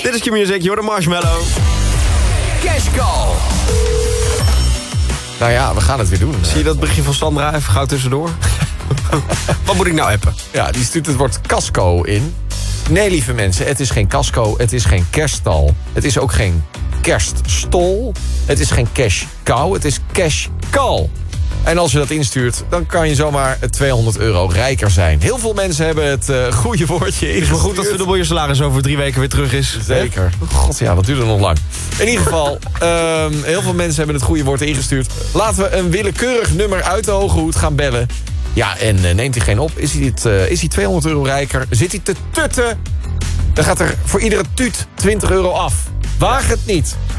Dit is Q-Music, je hoort de Marshmallow. Cash Call. Nou ja, we gaan het weer doen. Zie je dat berichtje van Sandra even gauw tussendoor? Wat moet ik nou appen? Ja, die stuurt het woord casco in. Nee, lieve mensen, het is geen casco, het is geen kerststal. Het is ook geen kerststol. Het is geen cash cow, het is cash call. En als je dat instuurt, dan kan je zomaar €200 rijker zijn. Heel veel mensen hebben het goede woordje ingestuurd. Is wel goed dat dubbel je salaris over 3 weken weer terug is. Zeker. God, ja, dat duurde nog lang. In ieder geval, heel veel mensen hebben het goede woord ingestuurd. Laten we een willekeurig nummer uit de hoge hoed gaan bellen. Ja, en neemt hij geen op, is hij €200 rijker? Zit hij te tutten? Dan gaat er voor iedere tuut €20 af. Waag het niet.